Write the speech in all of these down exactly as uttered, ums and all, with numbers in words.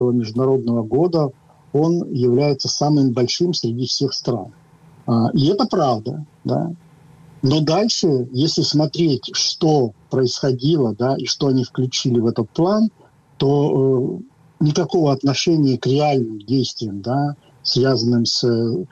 международного года, он является самым большим среди всех стран. И это правда, да. Но дальше, если смотреть, что происходило, да, и что они включили в этот план, то э, никакого отношения к реальным действиям, да, связанным с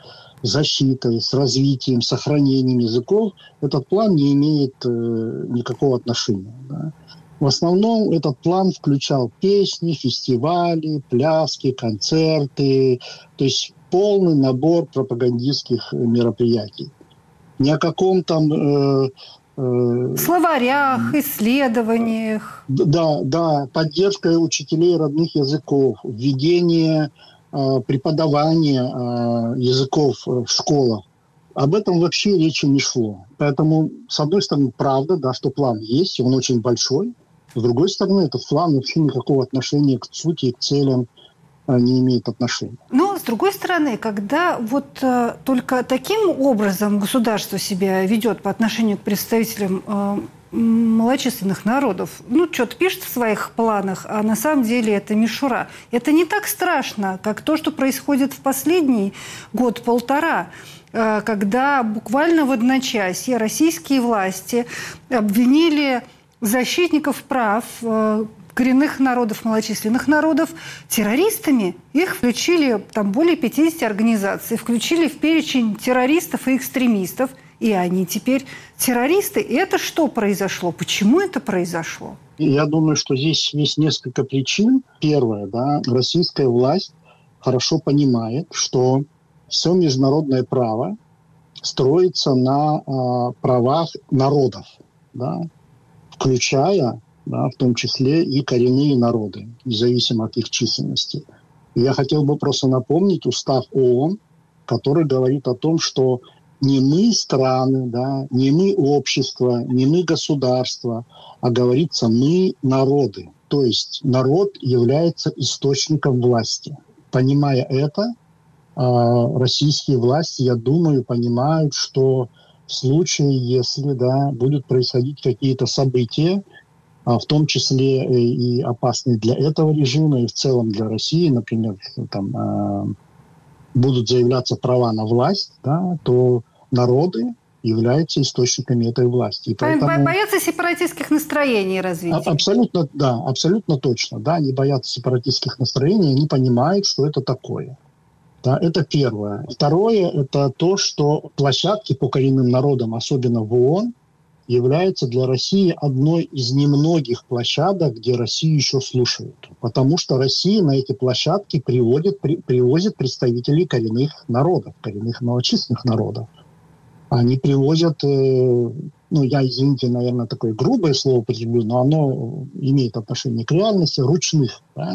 защитой, с развитием, сохранением языков, этот план не имеет э, никакого отношения. Да. В основном этот план включал песни, фестивали, пляски, концерты, то есть полный набор пропагандистских мероприятий. Ни о каком там... Э, э, словарях, исследованиях. Да, да, поддержка учителей родных языков, введение э, преподавания э, языков в школах. Об этом вообще речи не шло. Поэтому, с одной стороны, правда, да, что план есть, он очень большой. С другой стороны, этот план вообще никакого отношения к сути и к целям не имеет отношения. Но, с другой стороны, когда вот э, только таким образом государство себя ведет по отношению к представителям э, малочисленных народов, ну, что-то пишет в своих планах, а на самом деле это мишура. Это не так страшно, как то, что происходит в последний год-полтора, э, когда буквально в одночасье российские власти обвинили защитников прав э, коренных народов, малочисленных народов террористами. Их включили, там более пятьдесят организаций, включили в перечень террористов и экстремистов, и они теперь террористы. И это что произошло? Почему это произошло? Я думаю, что здесь есть несколько причин. Первое, да, российская власть хорошо понимает, что все международное право строится на э, правах народов, да, включая, да, в том числе и коренные народы, независимо от их численности. И я хотел бы просто напомнить устав ООН, который говорит о том, что не мы страны, да, не мы общество, не мы государство, а говорится мы народы. То есть народ является источником власти. Понимая это, российские власти, я думаю, понимают, что в случае, если, да, будут происходить какие-то события, в том числе и опасные для этого режима, и в целом для России, например, там, э, будут заявляться права на власть, да, то народы являются источниками этой власти. И поэтому... Боятся сепаратистских настроений развития. Абсолютно, да, абсолютно точно. Да, они боятся сепаратистских настроений, они понимают, что это такое. Да, это первое. Второе – это то, что площадки по коренным народам, особенно в ООН, является для России одной из немногих площадок, где Россию еще слушают. Потому что Россия на эти площадки приводит, при, привозит представителей коренных народов, коренных малочисленных народов. Они привозят, э, ну, я, извините, наверное, такое грубое слово употреблю, но оно имеет отношение к реальности, ручных, да,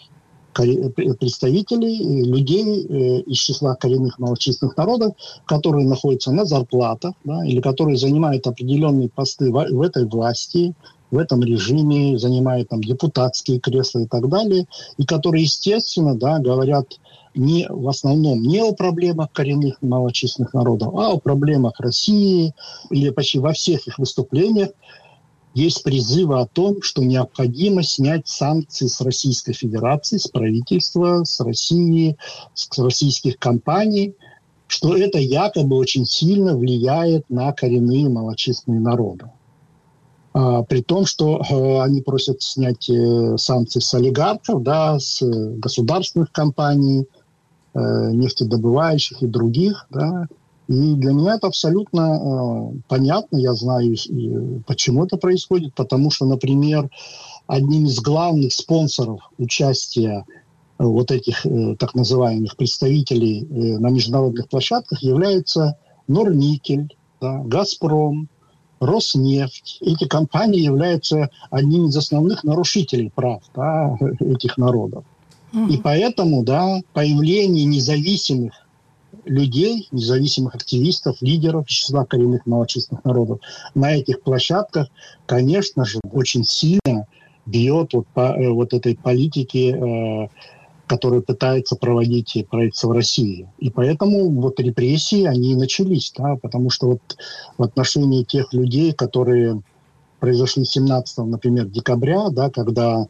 представителей, людей э, из числа коренных малочисленных народов, которые находятся на зарплатах, да, или которые занимают определенные посты в, в этой власти, в этом режиме, занимают там депутатские кресла и так далее, и которые, естественно, да, говорят не, в основном не о проблемах коренных малочисленных народов, а о проблемах России, или почти во всех их выступлениях есть призывы о том, что необходимо снять санкции с Российской Федерации, с правительства, с России, с российских компаний, что это якобы очень сильно влияет на коренные малочисленные народы. А, при том, что э, они просят снять э, санкции с олигархов, да, с государственных компаний, э, нефтедобывающих и других, да. И для меня это абсолютно э, понятно, я знаю, и почему это происходит, потому что, например, одним из главных спонсоров участия э, вот этих э, так называемых представителей э, на международных площадках является Норникель, да, Газпром, Роснефть. Эти компании являются одним из основных нарушителей прав, да, этих народов. Mm-hmm. И поэтому, да, появление независимых людей, независимых активистов, лидеров из числа коренных малочисленных народов на этих площадках, конечно же, очень сильно бьет вот по вот этой политике, э, которую пытается проводить правительство России. И поэтому вот репрессии, они и начались, да, потому что вот в отношении тех людей, которые произошли семнадцатого, например, декабря, да, когда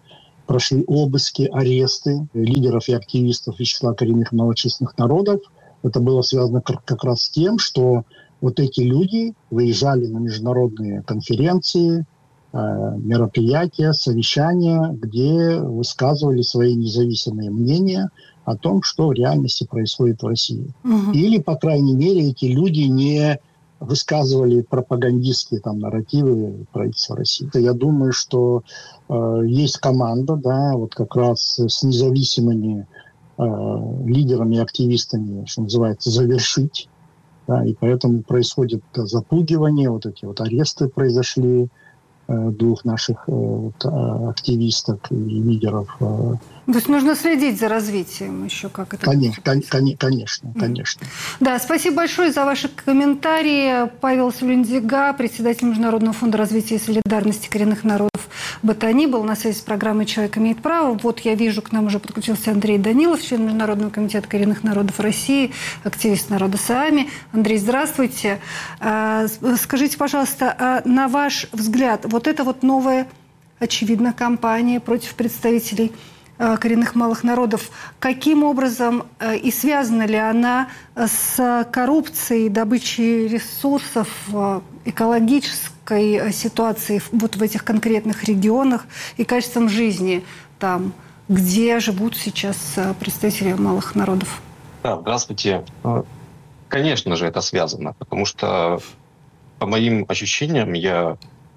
прошли обыски, аресты лидеров и активистов из числа коренных малочисленных народов. Это было связано как раз с тем, что вот эти люди выезжали на международные конференции, мероприятия, совещания, где высказывали свои независимые мнения о том, что в реальности происходит в России. Угу. Или, по крайней мере, эти люди не высказывали пропагандистские там нарративы правительства России. Я думаю, что э, есть команда, да, вот как раз с независимыми э, лидерами и активистами, что называется, завершить. Да, и поэтому происходит запугивание, вот эти вот аресты произошли э, двух наших э, вот, активисток и лидеров. Э, То есть нужно следить за развитием еще, как это Конечно, кон- конечно, конечно. Да, спасибо большое за ваши комментарии. Павел Сулендига, председатель Международного фонда развития и солидарности коренных народов Ботани, был на связи с программой «Человек имеет право». Вот я вижу, к нам уже подключился Андрей Данилов, член Международного комитета коренных народов России, активист народа Саами. Андрей, здравствуйте. Скажите, пожалуйста, на ваш взгляд, вот эта вот новая, очевидно, кампания против представителей коренных малых народов, каким образом и связана ли она с коррупцией, добычей ресурсов, экологической ситуацией вот в этих конкретных регионах и качеством жизни там, где живут сейчас представители малых народов? Да, здравствуйте. Конечно же, это связано, потому что, по моим ощущениям, я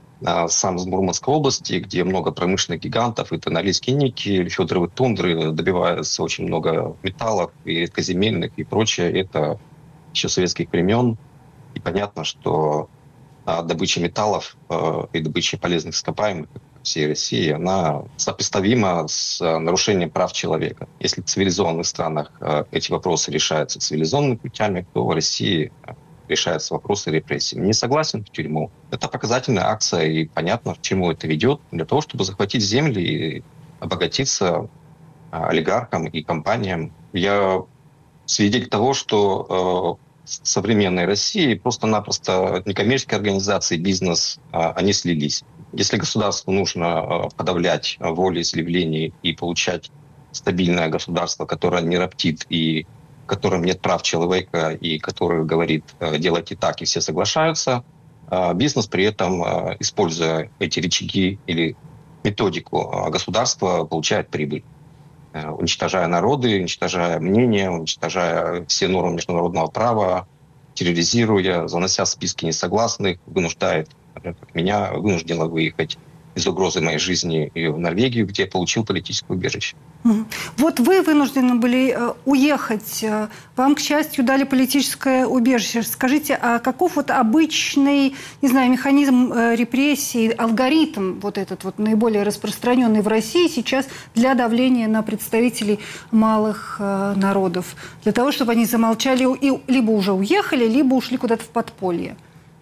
сам из Мурманской области, где много промышленных гигантов, это Норильские ники, федоровые тундры, добивается очень много металлов и редкоземельных и прочее. Это еще советских времен. И понятно, что добыча металлов и добыча полезных ископаемых всей России, она сопоставима с нарушением прав человека. Если в цивилизованных странах эти вопросы решаются цивилизованными путями, то в России решаются вопросы репрессий. Не согласен — в тюрьму. Это показательная акция, и понятно, к чему это ведет. Для того, чтобы захватить земли и обогатиться олигархам и компаниям. Я свидетель того, что э, в современной России просто-напросто некоммерческие организации, бизнес, э, они слились. Если государству нужно подавлять волеизъявлений и получать стабильное государство, которое не роптит и в котором нет прав человека и который говорит «делайте так», и все соглашаются, бизнес при этом, используя эти рычаги или методику государства, получает прибыль, уничтожая народы, уничтожая мнения, уничтожая все нормы международного права, терроризируя, занося списки несогласных, вынуждает, например, как меня, вынужденно выехать из угрозы моей жизни и в Норвегию, где я получил политическое убежище. Вот вы вынуждены были уехать. Вам, к счастью, дали политическое убежище. Скажите, а каков вот обычный, не знаю, механизм репрессий, алгоритм вот этот вот наиболее распространенный в России сейчас для давления на представителей малых народов? Для того, чтобы они замолчали и либо уже уехали, либо ушли куда-то в подполье?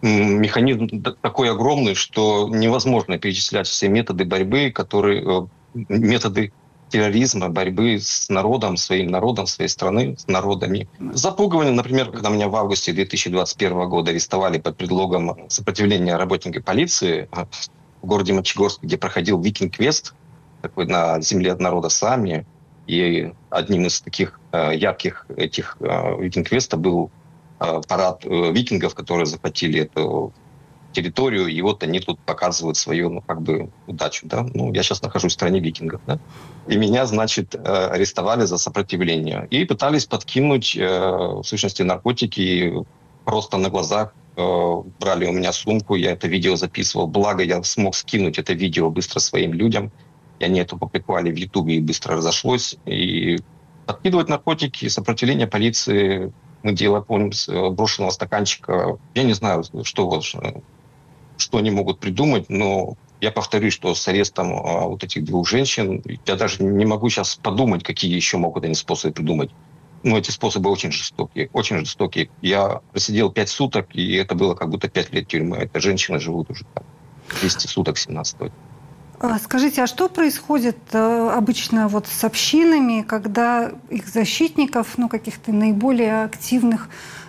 Механизм такой огромный, что невозможно перечислять все методы борьбы, которые, методы терроризма, борьбы с народом, своим народом, своей страны, с народами. Запугивание, например, когда меня в августе две тысячи двадцать первого года арестовали под предлогом сопротивления работника полиции в городе Мончегорск, где проходил Викинг-квест, такой на земле народа Саами, и одним из таких ярких этих Викинг-квеста был парад викингов, которые захватили эту территорию, и вот они тут показывают свою, ну, как бы, удачу, да. Ну, я сейчас нахожусь в стране викингов, да. И меня, значит, арестовали за сопротивление. И пытались подкинуть, в сущности, наркотики. Просто на глазах брали у меня сумку, я это видео записывал. Благо, я смог скинуть это видео быстро своим людям. И они это опубликовали в Ютубе, и быстро разошлось. И подкидывать наркотики, сопротивление полиции... Мы делаем, помним, с брошенного стаканчика. Я не знаю, что, вот, что они могут придумать, но я повторюсь, что с арестом а, вот этих двух женщин, я даже не могу сейчас подумать, какие еще могут они способы придумать. Ну, эти способы очень жестокие, очень жестокие. Я просидел пять суток, и это было как будто пять лет тюрьмы. Это женщины живут уже там двести суток, семнадцать. Скажите, а что происходит обычно вот с общинами, когда их защитников, ну, каких-то наиболее активных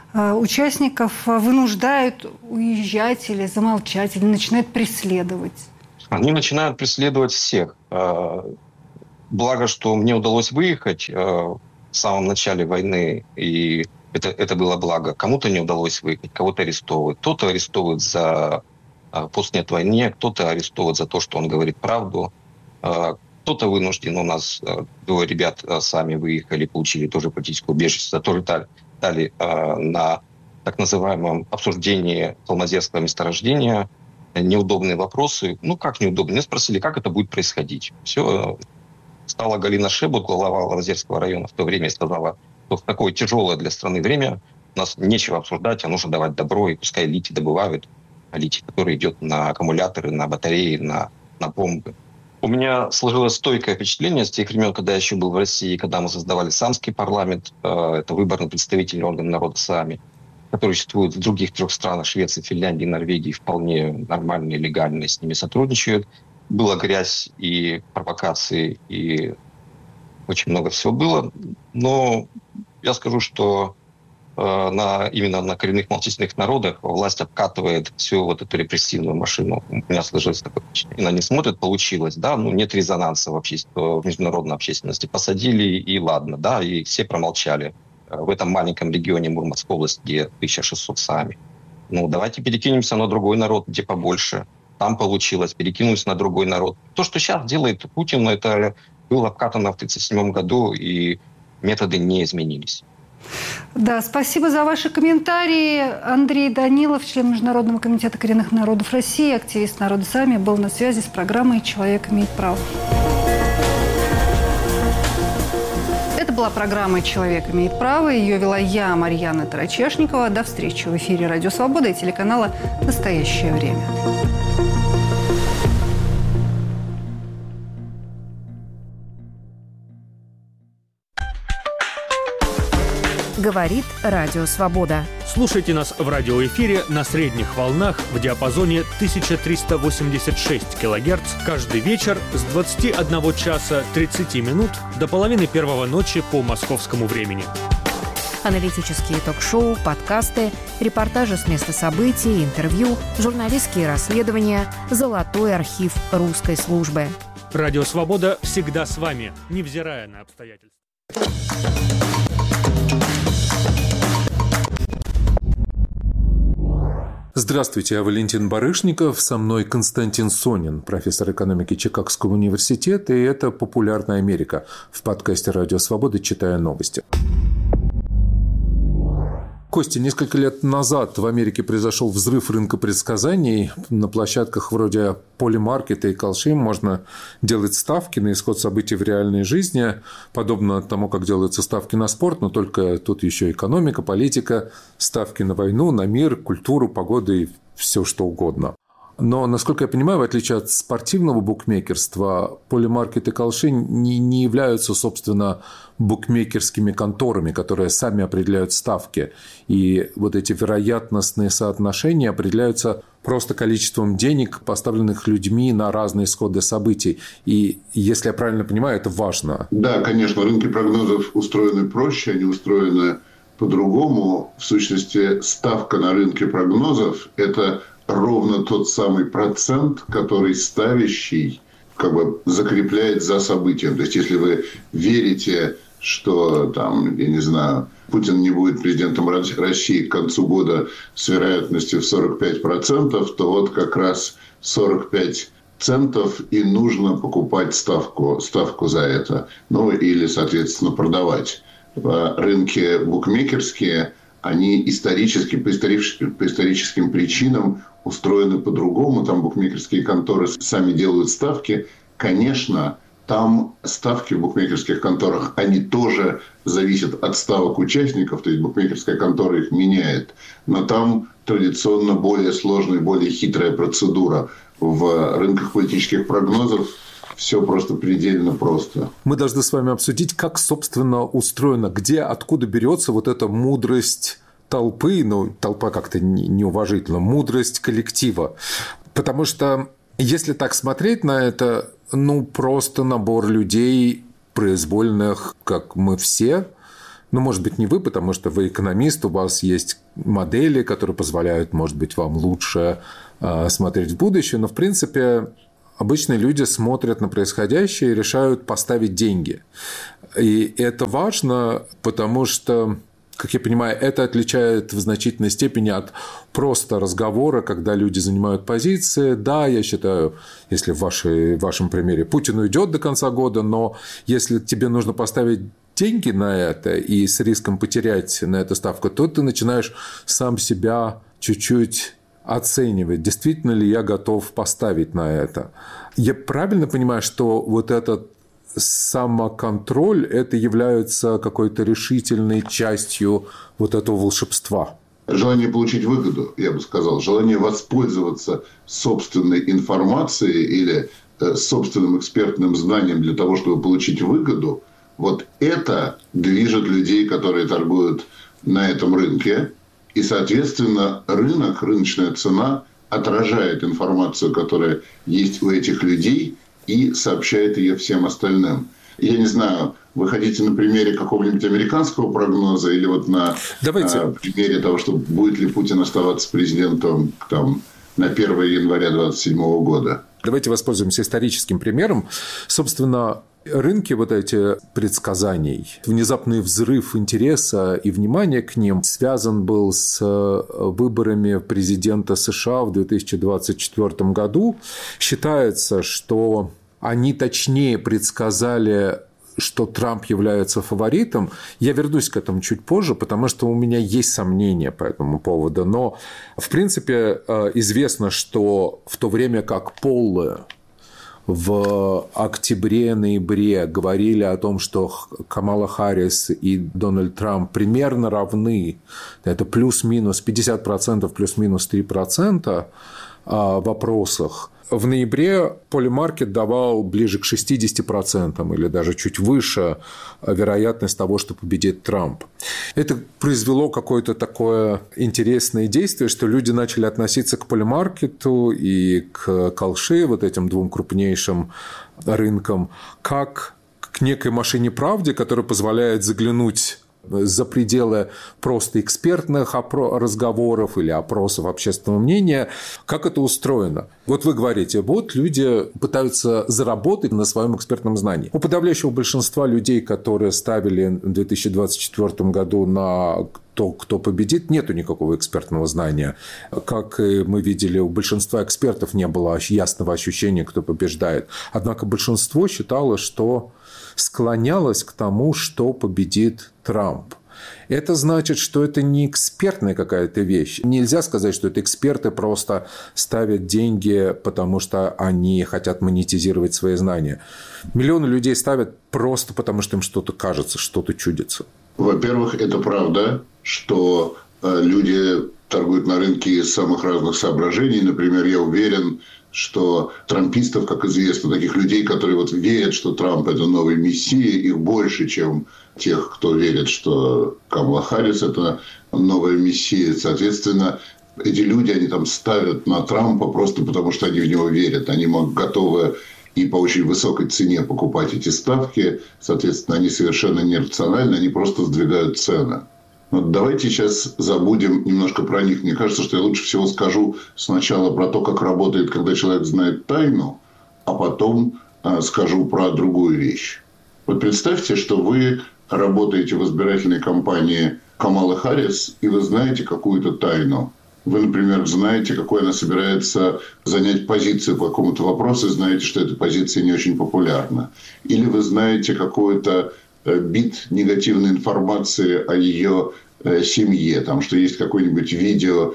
участников вынуждают уезжать или замолчать, или начинают преследовать? Они начинают преследовать всех. благо, что мне удалось выехать э, в самом начале войны, и это, это было благо. Кому-то не удалось выехать, кого-то арестовывают. Кто-то арестовывает за э, пост «Нет войне», кто-то арестовывает за то, что он говорит правду. Э, кто-то вынужден, у нас э, двое ребят э, сами выехали, получили тоже политическое убежище, тоже дали, дали э, на так называемом обсуждении Алмазерского месторождения неудобные вопросы. Ну, как неудобно? Меня спросили, как это будет происходить. Все. Стала Галина Шебут, глава Алмазерского района в то время, и сказала, что в такое тяжелое для страны время у нас нечего обсуждать, а нужно давать добро, и пускай литий добывают, а литий, который идет на аккумуляторы, на батареи, на, на бомбы. У меня сложилось стойкое впечатление с тех времен, когда я еще был в России, когда мы создавали самский парламент, это выборный представительный орган народа Саами, который существует в других трех странах, Швеции, Финляндии, Норвегии, вполне нормально и легально с ними сотрудничают. Была грязь и провокации, и очень много всего было. Но я скажу, что э, на, именно на коренных малочисленных народах власть обкатывает всю вот эту репрессивную машину. У меня сложилось такое впечатление. Она не смотрит, получилось, да, ну нет резонанса в, обществе, в международной общественности. Посадили, и ладно, да, и все промолчали. В этом маленьком регионе Мурманской области, где тысяча шестьсот сами. Ну, давайте перекинемся на другой народ, где побольше. Там получилось, перекинусь на другой народ. То, что сейчас делает Путин, это было обкатано в тридцать седьмом году, и методы не изменились. Да, спасибо за ваши комментарии. Андрей Данилов, член Международного комитета коренных народов России, активист народа Саами, был на связи с программой «Человек имеет право». Это была программа «Человек имеет право». Ее вела я, Марьяна Тарачешникова. До встречи в эфире «Радио Свобода» и телеканала «Настоящее время». Говорит Радио Свобода. Слушайте нас в радиоэфире на средних волнах в диапазоне тысяча триста восемьдесят шесть килогерц каждый вечер с двадцати одного часа тридцати минут до половины первого ночи по московскому времени. Аналитические ток-шоу, подкасты, репортажи с места событий, интервью, журналистские расследования, золотой архив русской службы. Радио Свобода всегда с вами, невзирая на обстоятельства. Здравствуйте, я Валентин Барышников, со мной Константин Сонин, профессор экономики Чикагского университета, и это «Популярная Америка» в подкасте «Радио Свобода. Читая новости». Костя, несколько лет назад в Америке произошел взрыв рынка предсказаний. На площадках вроде Polymarket и Kalshi можно делать ставки на исход событий в реальной жизни, подобно тому, как делаются ставки на спорт, но только тут еще экономика, политика, ставки на войну, на мир, культуру, погоду и все что угодно. Но, насколько я понимаю, в отличие от спортивного букмекерства, Polymarket и Kalshi не, не являются, собственно, букмекерскими конторами, которые сами определяют ставки. И вот эти вероятностные соотношения определяются просто количеством денег, поставленных людьми на разные исходы событий. И, если я правильно понимаю, это важно. Да, конечно, рынки прогнозов устроены проще, они устроены по-другому. В сущности, ставка на рынке прогнозов – это ровно тот самый процент, который ставящий как бы закрепляет за событием. То есть, если вы верите, что там, я не знаю, Путин не будет президентом России к концу года с вероятностью в сорок пять процентов, то вот как раз сорок пять центов и нужно покупать ставку, ставку за это. Ну, или, соответственно, продавать. Рынки букмекерские, они исторически, по историческим, по историческим причинам устроены по-другому. Там букмекерские конторы сами делают ставки. Конечно, там ставки в букмекерских конторах, они тоже зависят от ставок участников, то есть букмекерская контора их меняет. Но там традиционно более сложная, более хитрая процедура. В рынках политических прогнозов все просто предельно просто. Мы должны с вами обсудить, как, собственно, устроено, где, откуда берется вот эта мудрость толпы, ну, толпа как-то неуважительно, мудрость коллектива. Потому что, если так смотреть на это, ну, просто набор людей произвольных, как мы все. Ну, может быть, не вы, потому что вы экономист, у вас есть модели, которые позволяют, может быть, вам лучше э, смотреть в будущее. Но, в принципе, Обычные люди смотрят на происходящее и решают поставить деньги. И это важно, потому что, как я понимаю, это отличает в значительной степени от просто разговора, когда люди занимают позиции. Да, я считаю, если в, вашей, в вашем примере Путин уйдет до конца года, но если тебе нужно поставить деньги на это и с риском потерять на это ставку, то ты начинаешь сам себя чуть-чуть оценивать, действительно ли я готов поставить на это. Я правильно понимаю, что вот этот самоконтроль, это является какой-то решительной частью вот этого волшебства? Желание получить выгоду, я бы сказал, желание воспользоваться собственной информацией или э, собственным экспертным знанием для того, чтобы получить выгоду, вот это движет людей, которые торгуют на этом рынке. И, соответственно, рынок, рыночная цена отражает информацию, которая есть у этих людей, и сообщает ее всем остальным. Я не знаю, вы хотите на примере какого-нибудь американского прогноза или вот на э, примере того, что будет ли Путин оставаться президентом там, на первое января двадцать седьмого года? Давайте воспользуемся историческим примером. Собственно, рынки вот эти предсказаний, внезапный взрыв интереса и внимания к ним связан был с выборами президента США в две тысячи двадцать четвёртом году. Считается, что они точнее предсказали, что Трамп является фаворитом. Я вернусь к этому чуть позже, потому что у меня есть сомнения по этому поводу. Но, в принципе, известно, что в то время как поллы в октябре-ноябре говорили о том, что Камала Харрис и Дональд Трамп примерно равны, это плюс-минус пятьдесят процентов, плюс-минус три процента в опросах, в ноябре Polymarket давал ближе к шестидесяти процентам или даже чуть выше вероятность того, что победит Трамп. Это произвело какое-то такое интересное действие, что люди начали относиться к Polymarket и к Kalshi, вот этим двум крупнейшим рынкам, как к некой машине правды, которая позволяет заглянуть за пределы просто экспертных разговоров или опросов общественного мнения. Как это устроено? Вот вы говорите, вот люди пытаются заработать на своем экспертном знании. У подавляющего большинства людей, которые ставили в две тысячи двадцать четвёртом году на то, кто победит, нету никакого экспертного знания. Как и мы видели, у большинства экспертов не было ясного ощущения, кто побеждает. Однако большинство считало, что склонялось к тому, что победит Трамп. Это значит, что это не экспертная какая-то вещь. Нельзя сказать, что это эксперты просто ставят деньги, потому что они хотят монетизировать свои знания. Миллионы людей ставят просто потому, что им что-то кажется, что-то чудится. Во-первых, это правда, что люди торгуют на рынке из самых разных соображений. Например, я уверен, что трампистов, как известно, таких людей, которые вот верят, что Трамп – это новый мессия, их больше, чем тех, кто верит, что Камала Харрис – это новая мессия. Соответственно, эти люди, они там ставят на Трампа просто потому, что они в него верят. Они готовы и по очень высокой цене покупать эти ставки. Соответственно, они совершенно нерациональны, они просто сдвигают цены. Вот давайте сейчас забудем немножко про них. Мне кажется, что я лучше всего скажу сначала про то, как работает, когда человек знает тайну, а потом э, скажу про другую вещь. Вот представьте, что вы работаете в избирательной кампании Камалы Харрис, и вы знаете какую-то тайну. Вы, например, знаете, какой она собирается занять позицию по какому-то вопросу, и знаете, что эта позиция не очень популярна. Или вы знаете какую-то бит негативной информации о ее э, семье, там, что есть какое-нибудь видео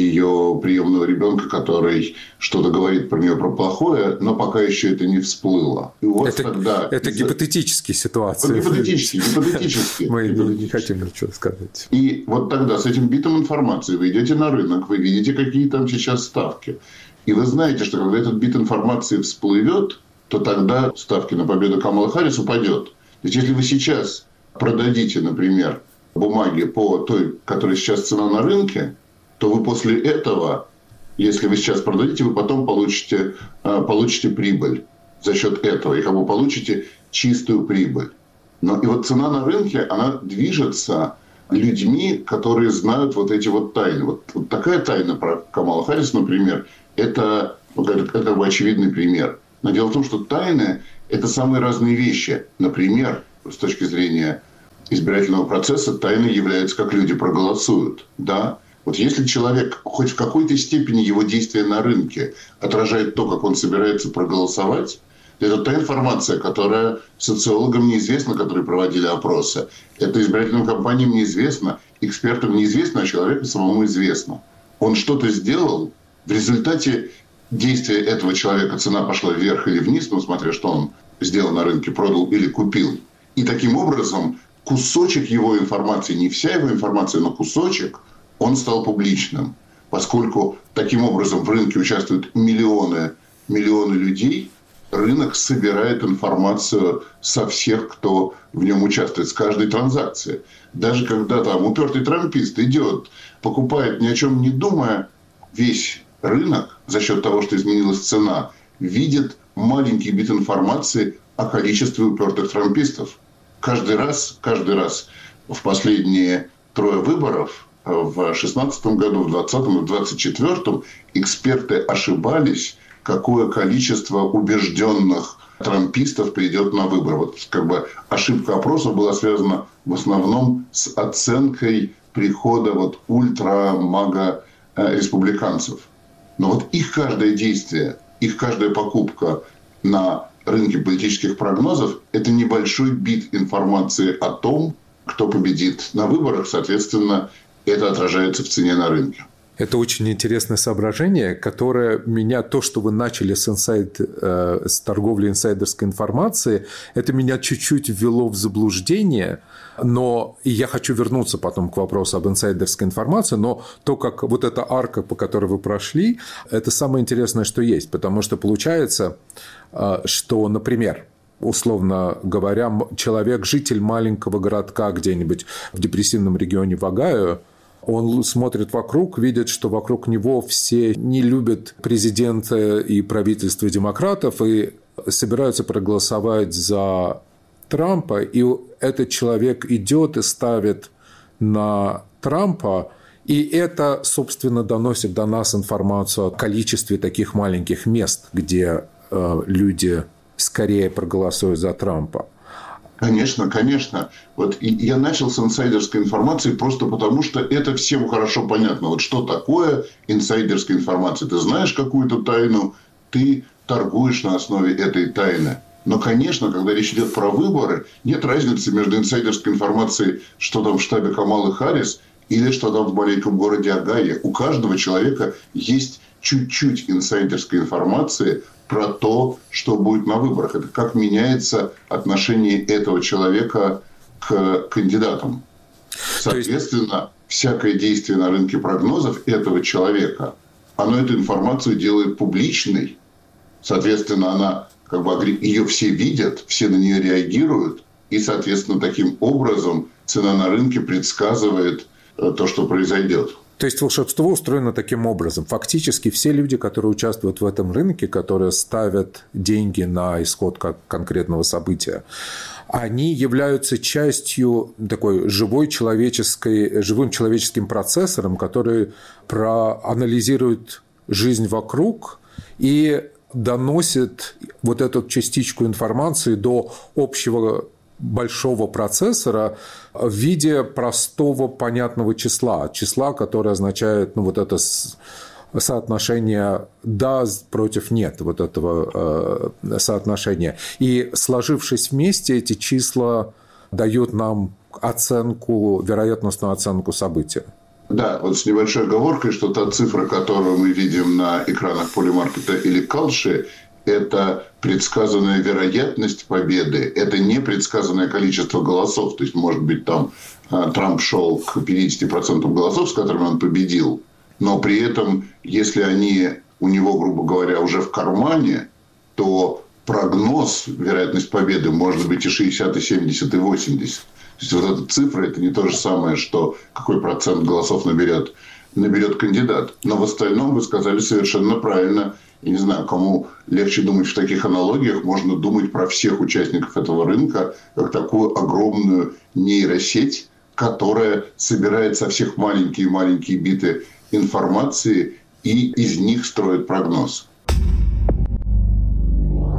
ее приемного ребенка, который что-то говорит про нее про плохое, но пока еще это не всплыло. И вот это тогда это из-за... гипотетические ситуации. Гипотетические, гипотетические. Мы не хотим ничего сказать. И вот тогда с этим битом информации вы идете на рынок, вы видите, какие там сейчас ставки. И вы знаете, что когда этот бит информации всплывет, то тогда ставки на победу Камалы Харрис упадет. То есть, если вы сейчас продадите, например, бумаги по той, которая сейчас цена на рынке, то вы после этого, если вы сейчас продадите, вы потом получите, получите прибыль за счет этого. И как бы получите чистую прибыль. Но и вот цена на рынке, она движется людьми, которые знают вот эти вот тайны. Вот, вот такая тайна про Камалу Харрис, например, это, это, это очевидный пример. Но дело в том, что тайны – это самые разные вещи. Например, с точки зрения избирательного процесса, тайной является, как люди проголосуют. Да? Вот если человек, хоть в какой-то степени его действия на рынке отражает то, как он собирается проголосовать, это та информация, которая социологам неизвестна, которые проводили опросы. Это избирательным кампаниям неизвестно, экспертам неизвестно, а человеку самому известно. Он что-то сделал, в результате действия этого человека цена пошла вверх или вниз, ну, смотря что он сделал на рынке, продал или купил. И таким образом кусочек его информации, не вся его информация, но кусочек, он стал публичным. Поскольку таким образом в рынке участвуют миллионы, миллионы людей, рынок собирает информацию со всех, кто в нем участвует, с каждой транзакции. Даже когда там упертый трампист идет, покупает ни о чем не думая, весь рынок за счет того, что изменилась цена, видит маленький бит информации о количестве упертых трампистов. Каждый раз, каждый раз в последние трое выборов, в шестнадцатом году, в двадцатом и в двадцать четвёртом, эксперты ошибались, какое количество убежденных трампистов придет на выборы. Вот как бы ошибка опроса была связана в основном с оценкой прихода вот ультра-мага-республиканцев. Но вот их каждое действие, их каждая покупка на рынке политических прогнозов – это небольшой бит информации о том, кто победит на выборах. Соответственно, это отражается в цене на рынке. Это очень интересное соображение, которое меня, то, что вы начали с, инсайд, э, с торговли инсайдерской информацией, это меня чуть-чуть ввело в заблуждение, но и я хочу вернуться потом к вопросу об инсайдерской информации, но то, как вот эта арка, по которой вы прошли, это самое интересное, что есть, потому что получается, э, что, например, условно говоря, человек, житель маленького городка где-нибудь в депрессивном регионе в Огайо, он смотрит вокруг, видит, что вокруг него все не любят президента и правительство демократов и собираются проголосовать за Трампа. И этот человек идет и ставит на Трампа. И это, собственно, доносит до нас информацию о количестве таких маленьких мест, где э, люди скорее проголосуют за Трампа. Конечно, конечно. Вот и я начал с инсайдерской информации просто потому, что это всем хорошо понятно. Вот что такое инсайдерская информация? Ты знаешь какую-то тайну, ты торгуешь на основе этой тайны. Но, конечно, когда речь идет про выборы, нет разницы между инсайдерской информацией, что там в штабе Камалы Харрис, или что там в маленьком городе Огайо. У каждого человека есть чуть-чуть инсайдерской информации про то, что будет на выборах. Это как меняется отношение этого человека к кандидатам. Соответственно, всякое действие на рынке прогнозов этого человека, оно эту информацию делает публичной. Соответственно, она, как бы, ее все видят, все на нее реагируют. И, соответственно, таким образом цена на рынке предсказывает то, что произойдет. То есть волшебство устроено таким образом. Фактически все люди, которые участвуют в этом рынке, которые ставят деньги на исход конкретного события, они являются частью такой живой человеческой, живым человеческим процессором, который проанализирует жизнь вокруг и доносит вот эту частичку информации до общего большого процессора в виде простого понятного числа. Числа, которое означает, ну, вот это соотношение «да» против «нет», вот этого э, соотношения. И, сложившись вместе, эти числа дают нам оценку, вероятностную оценку события. Да, вот с небольшой оговоркой, что та цифра, которую мы видим на экранах Polymarket или Kalshi, это предсказанная вероятность победы, это не предсказанное количество голосов. То есть, может быть, там Трамп шел к пятидесяти процентам голосов, с которыми он победил, но при этом, если они у него, грубо говоря, уже в кармане, то прогноз, вероятность победы может быть и шестьдесят, и семьдесят, и восемьдесят. То есть, вот эта цифра – это не то же самое, что какой процент голосов наберет, наберет кандидат. Но в остальном вы сказали совершенно правильно. Я не знаю, кому легче думать в таких аналогиях. Можно думать про всех участников этого рынка как такую огромную нейросеть, которая собирает со всех маленькие-маленькие биты информации и из них строит прогноз.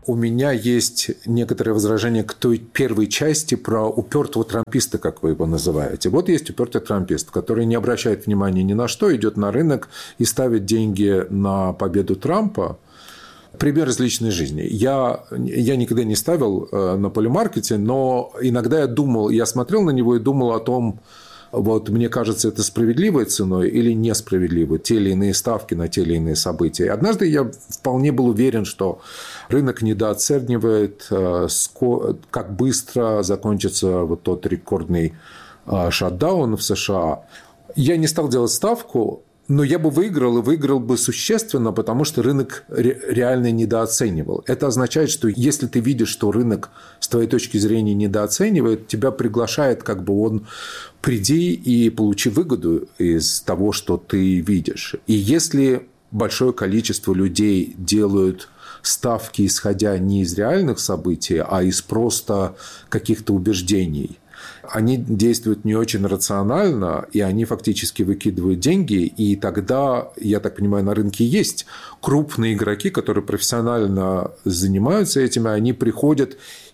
у меня есть некоторые возражения к той первой части про упертого трамписта, как вы его называете. Вот есть упертый трампист, который не обращает внимания ни на что, идет на рынок и ставит деньги на победу Трампа. Пример из личной жизни. Я, я никогда не ставил на полимаркете, но иногда я думал, я смотрел на него и думал о том, вот мне кажется, это справедливой ценой или несправедливой, те или иные ставки на те или иные события. И однажды я вполне был уверен, что рынок недооценивает, как быстро закончится вот тот рекордный шатдаун в США. Я не стал делать ставку, но я бы выиграл, и выиграл бы существенно, потому что рынок реально недооценивал. Это означает, что если ты видишь, что рынок с твоей точки зрения недооценивает, тебя приглашает, как бы он приди и получи выгоду из того, что ты видишь. И если большое количество людей делают ставки, исходя не из реальных событий, а из просто каких-то убеждений, они действуют не очень рационально, и они фактически выкидывают деньги, и тогда, я так понимаю, на рынке есть крупные игроки, которые профессионально занимаются этим, и они приходят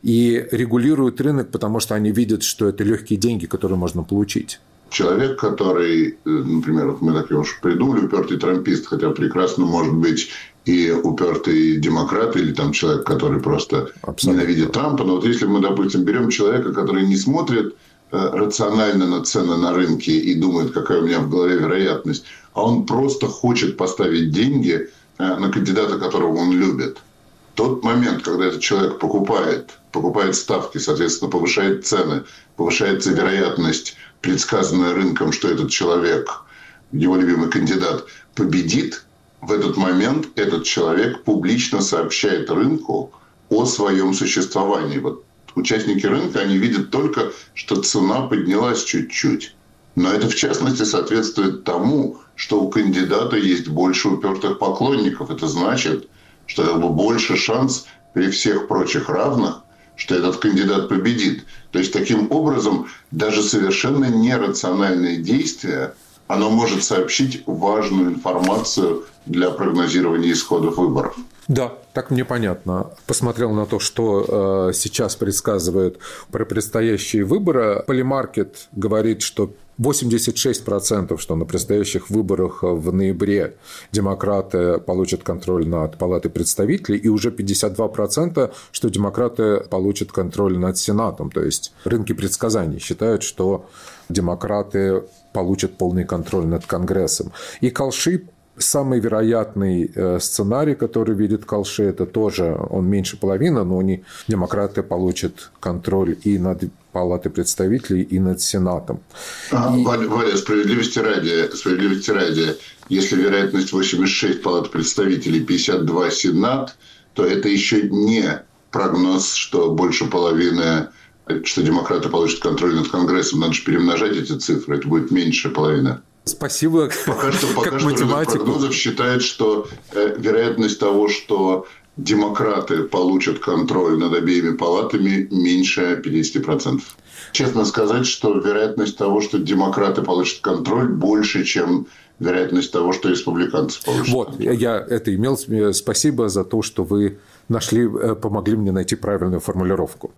и регулируют рынок, потому что они видят, что это легкие деньги, которые можно получить. Человек, который, например, вот мы так уж придумали, упертый трампист, хотя прекрасно может быть и упертый демократ, или там человек, который просто Абсолютно. Ненавидит Трампа. Но вот если мы, допустим, берем человека, который не смотрит э, рационально на цены на рынке и думает, какая у меня в голове вероятность, а он просто хочет поставить деньги э, на кандидата, которого он любит. Тот момент, когда этот человек покупает, покупает ставки, соответственно, повышает цены, повышается вероятность, предсказанная рынком, что этот человек, его любимый кандидат, победит, в этот момент этот человек публично сообщает рынку о своем существовании. Вот участники рынка, они видят только, что цена поднялась чуть-чуть. Но это, в частности, соответствует тому, что у кандидата есть больше упертых поклонников. Это значит, что как бы больше шанс при всех прочих равных, что этот кандидат победит. То есть, таким образом, даже совершенно нерациональное действие, оно может сообщить важную информацию для прогнозирования исходов выборов. Да, так мне понятно. Посмотрел на то, что э, сейчас предсказывают про предстоящие выборы. Полимаркет говорит, что восемьдесят шесть процентов, что на предстоящих выборах в ноябре демократы получат контроль над Палатой представителей, и уже пятьдесят два процента, что демократы получат контроль над Сенатом. То есть рынки предсказаний считают, что демократы получат полный контроль над Конгрессом. И Kalshi, самый вероятный сценарий, который видит Kalshi, это тоже, он меньше половины, но они, демократы получат контроль и над Палатой представителей, и над Сенатом. А, и... Валя, справедливости ради, справедливости ради, если вероятность восемьдесят шесть Палат представителей, пятьдесят два Сенат, то это еще не прогноз, что больше половины, что демократы получат контроль над Конгрессом. Надо же перемножать эти цифры, это будет меньше половины. Спасибо. Пока что, пока что рынок прогнозов считает, что э, вероятность того, что демократы получат контроль над обеими палатами, меньше пятьдесят процентов. Честно сказать, что вероятность того, что демократы получат контроль, больше, чем вероятность того, что республиканцы получат вот, контроль. Вот, я это имел. Спасибо за то, что вы нашли, помогли мне найти правильную формулировку.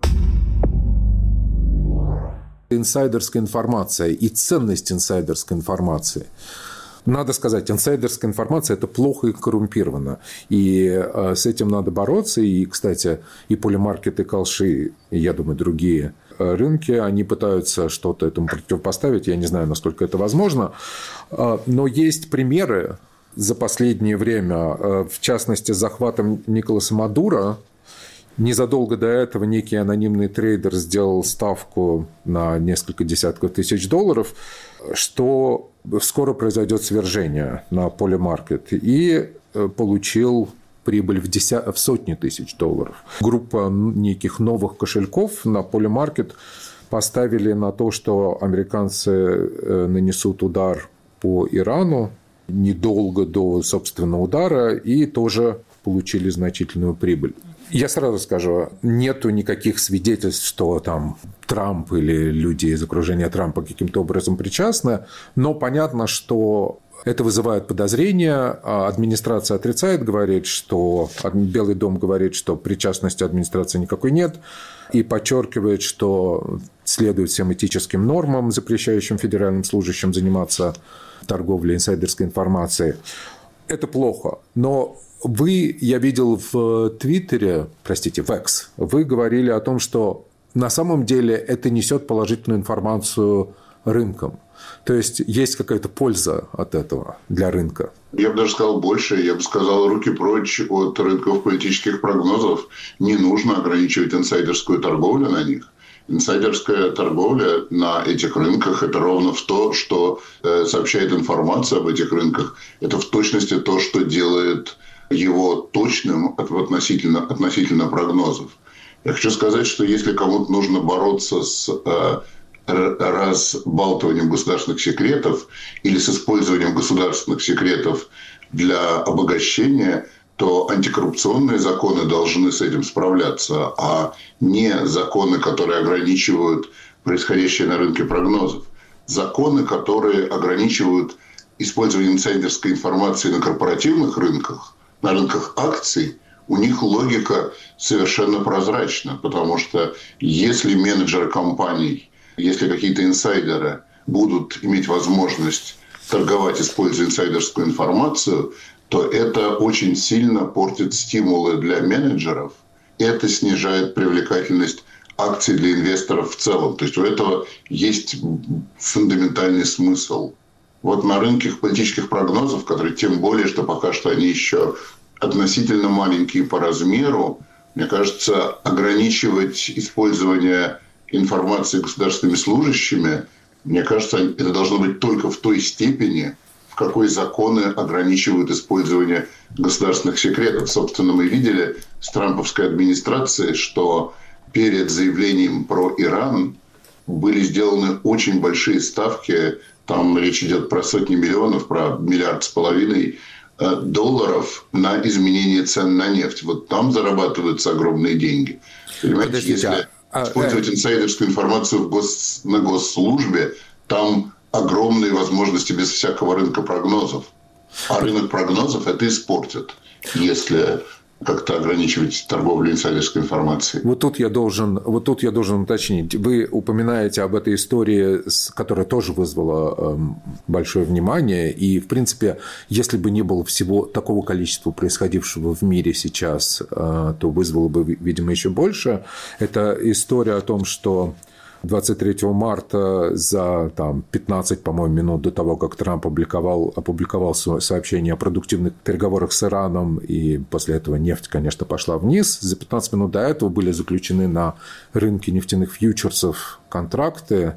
Инсайдерская информация и ценность инсайдерской информации. Надо сказать, инсайдерская информация – это плохо и коррумпировано. И с этим надо бороться. И, кстати, и полимаркет, и Kalshi, и, я думаю, другие рынки, они пытаются что-то этому противопоставить. Я не знаю, насколько это возможно. Но есть примеры за последнее время, в частности, с захватом Николаса Мадуро. Незадолго до этого некий анонимный трейдер сделал ставку на несколько десятков тысяч долларов, что скоро произойдет свержение на полимаркет, и получил прибыль в, деся... в сотни тысяч долларов. Группа неких новых кошельков на полимаркет поставили на то, что американцы нанесут удар по Ирану недолго до собственного удара, и тоже получили значительную прибыль. Я сразу скажу, нету никаких свидетельств, что там Трамп или люди из окружения Трампа каким-то образом причастны, но понятно, что это вызывает подозрения. Администрация отрицает, говорит, что Белый дом говорит, что причастности администрации никакой нет, и подчеркивает, что следует всем этическим нормам, запрещающим федеральным служащим заниматься торговлей инсайдерской информацией. Это плохо, но вы, я видел в Твиттере, простите, в X, вы говорили о том, что на самом деле это несет положительную информацию рынкам. То есть есть какая-то польза от этого для рынка. Я бы даже сказал больше. Я бы сказал, руки прочь от рынков политических прогнозов. Не нужно ограничивать инсайдерскую торговлю на них. Инсайдерская торговля на этих рынках – это ровно в то, что сообщает информация об этих рынках. Это в точности то, что делает его точным относительно, относительно прогнозов. Я хочу сказать, что если кому-то нужно бороться с э, разбалтыванием государственных секретов или с использованием государственных секретов для обогащения, то антикоррупционные законы должны с этим справляться, а не законы, которые ограничивают происходящее на рынке прогнозов. Законы, которые ограничивают использование инсайдерской информации на корпоративных рынках, на рынках акций, у них логика совершенно прозрачна, потому что если менеджеры компаний, если какие-то инсайдеры будут иметь возможность торговать, используя инсайдерскую информацию, то это очень сильно портит стимулы для менеджеров. Это снижает привлекательность акций для инвесторов в целом. То есть у этого есть фундаментальный смысл. Вот на рынке политических прогнозов, которые тем более, что пока что они еще относительно маленькие по размеру, мне кажется, ограничивать использование информации государственными служащими, мне кажется, это должно быть только в той степени, в какой законы ограничивают использование государственных секретов. Собственно, мы видели с трамповской администрацией, что перед заявлением про Иран были сделаны очень большие ставки. Там речь идет про сотни миллионов, про миллиард с половиной долларов на изменение цен на нефть. Вот там зарабатываются огромные деньги. Понимаете, Подождите, если а, использовать а, инсайдерскую информацию в гос, на госслужбе, там огромные возможности без всякого рынка прогнозов. А рынок прогнозов это испортит, если как-то ограничивать торговлю инсайдерской информацией. Вот тут я должен, вот тут я должен уточнить. Вы упоминаете об этой истории, которая тоже вызвала большое внимание. И, в принципе, если бы не было всего такого количества происходившего в мире сейчас, то вызвало бы, видимо, еще больше. Это история о том, что двадцать третьего марта за там, пятнадцать, по-моему, минут до того, как Трамп опубликовал, опубликовал сообщение о продуктивных переговорах с Ираном, и после этого нефть, конечно, пошла вниз. За пятнадцать минут до этого были заключены на рынке нефтяных фьючерсов контракты.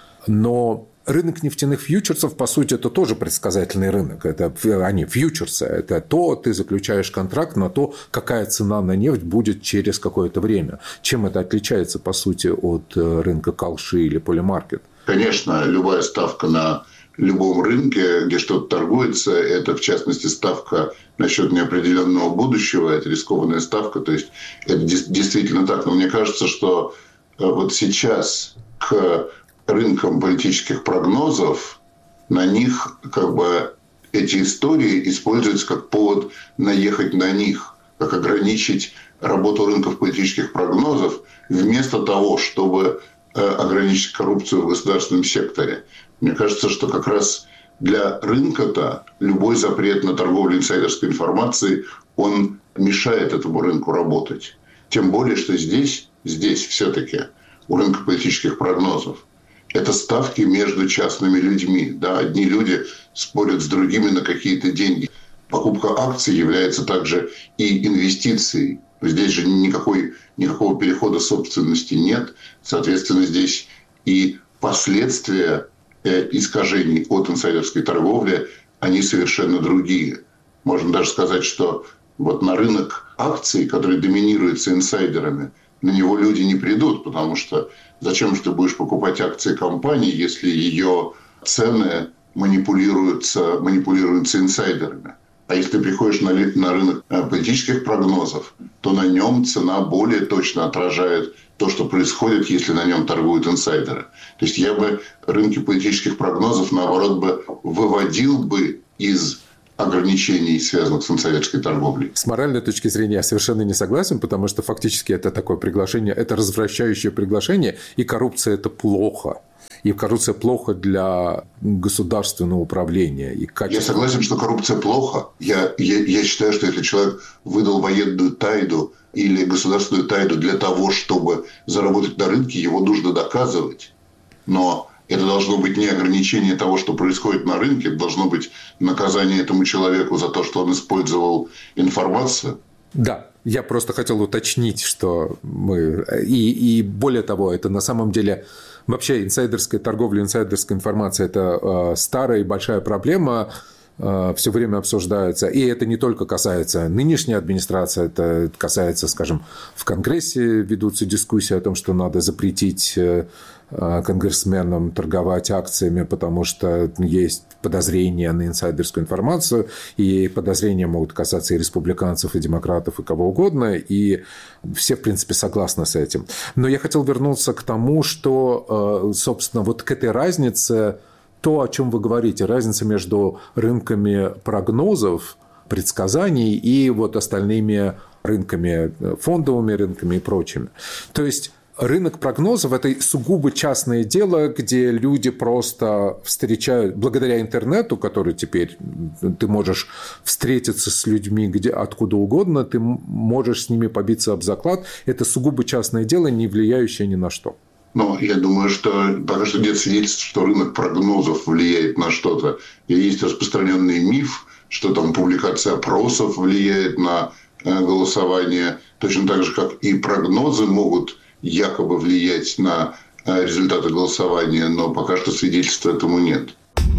Но рынок нефтяных фьючерсов, по сути, это тоже предсказательный рынок. Это они фьючерсы. Это то, ты заключаешь контракт на то, какая цена на нефть будет через какое-то время. Чем это отличается, по сути, от рынка калши или полимаркет? Конечно, любая ставка на любом рынке, где что-то торгуется, это, в частности, ставка насчет неопределенного будущего, это рискованная ставка. То есть это действительно так. Но мне кажется, что вот сейчас к рынкам политических прогнозов, на них как бы эти истории используются как повод наехать на них, как ограничить работу рынков политических прогнозов, вместо того, чтобы ограничить коррупцию в государственном секторе. Мне кажется, что как раз для рынка-то любой запрет на торговлю инсайдерской информацией, он мешает этому рынку работать. Тем более, что здесь, здесь все-таки у рынка политических прогнозов это ставки между частными людьми. Да? Одни люди спорят с другими на какие-то деньги. Покупка акций является также и инвестицией. Здесь же никакой, никакого перехода собственности нет. Соответственно, здесь и последствия искажений от инсайдерской торговли, они совершенно другие. Можно даже сказать, что вот на рынок акций, который доминируется инсайдерами, на него люди не придут, потому что зачем же ты будешь покупать акции компании, если ее цены манипулируются, манипулируются инсайдерами? А если ты приходишь на, на рынок политических прогнозов, то на нем цена более точно отражает то, что происходит, если на нем торгуют инсайдеры. То есть я бы рынки политических прогнозов, наоборот, бы выводил бы из ограничений, связанных с инсайдерской торговлей. С моральной точки зрения я совершенно не согласен, потому что фактически это такое приглашение, это развращающее приглашение, и коррупция – это плохо. И коррупция плохо для государственного управления. И качества... Я согласен, что коррупция плохо. Я, я, я считаю, что если человек выдал военную тайну или государственную тайну для того, чтобы заработать на рынке, его нужно доказывать. Но это должно быть не ограничение того, что происходит на рынке, это должно быть наказание этому человеку за то, что он использовал информацию. Да. Я просто хотел уточнить, что мы... И, и более того, это на самом деле... Вообще инсайдерская торговля, инсайдерская информация – это э, старая и большая проблема, э, все время обсуждается. И это не только касается нынешней администрации, это касается, скажем, в Конгрессе ведутся дискуссии о том, что надо запретить э, конгрессменам торговать акциями, потому что есть подозрения на инсайдерскую информацию, и подозрения могут касаться и республиканцев, и демократов, и кого угодно, и все, в принципе, согласны с этим. Но я хотел вернуться к тому, что, собственно, вот к этой разнице, то, о чем вы говорите, разница между рынками прогнозов, предсказаний и вот остальными рынками, фондовыми рынками и прочими. То есть рынок прогнозов – это сугубо частное дело, где люди просто встречают, благодаря интернету, который теперь ты можешь встретиться с людьми где, откуда угодно, ты можешь с ними побиться об заклад. Это сугубо частное дело, не влияющее ни на что. Ну, я думаю, что пока что нет свидетельств, что рынок прогнозов влияет на что-то. И есть распространенный миф, что там публикация опросов влияет на голосование, точно так же, как и прогнозы могут якобы влиять на результаты голосования, но пока что свидетельств этому нет.